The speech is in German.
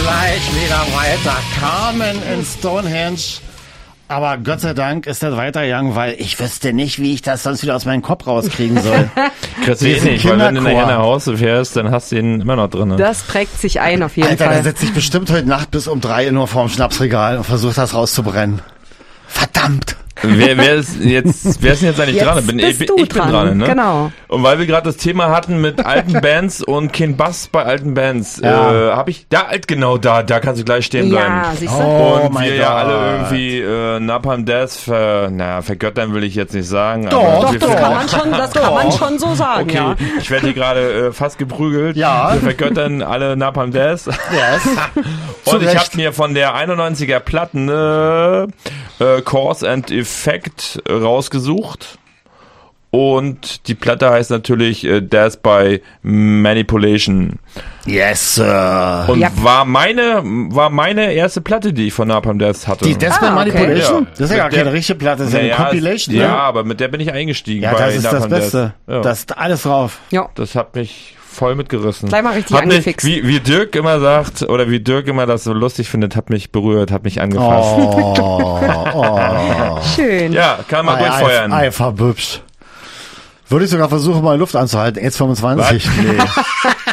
gleich wieder weiter. Carmen in Stonehenge. Aber Gott sei Dank ist das weitergegangen, weil ich wüsste nicht, wie ich das sonst wieder aus meinem Kopf rauskriegen soll. Kriegst du nicht, weil wenn du nachher nach Hause fährst, dann hast du ihn immer noch drin. Ne? Das prägt sich ein auf jeden Alter, Fall. da sitze ich bestimmt heute Nacht bis um 3 Uhr vorm Schnapsregal und versuche das rauszubrennen. Verdammt! Wer ist denn jetzt eigentlich dran? Ich bin dran, ne? Genau. Und weil wir gerade das Thema hatten mit alten Bands und kein Bass bei alten Bands, habe ich da kannst du gleich stehen bleiben. Ja, siehst du? Und wir ja alle irgendwie Napalm Death vergöttern will ich jetzt nicht sagen. Doch, Das kann man schon so sagen, okay, ja. ich werde hier gerade fast geprügelt. Ja. Wir vergöttern alle Napalm Death. Yes. Und ich habe mir von der 91er Platten Cause and Effect rausgesucht. Und die Platte heißt natürlich Death by Manipulation. Yes, Sir. Und war meine erste Platte, die ich von Napalm Death hatte. Die Death by Manipulation? Ja. Das ist ja gar keine richtige Platte, das ist ja eine Compilation. Ja, ne? aber mit der bin ich eingestiegen. Ja, bei das ist Napalm das Beste. Death. Ja. Das ist alles drauf. Ja. Das hat mich voll mitgerissen. Gleich mal richtig hat mich, angefixt. wie Dirk immer sagt, oder wie Dirk immer das so lustig findet, hat mich berührt, hat mich angefasst. Schön. Ja, kann man durchfeuern. Einfach hübsch. Würde ich sogar versuchen, mal Luft anzuhalten. Jetzt 25. Nee.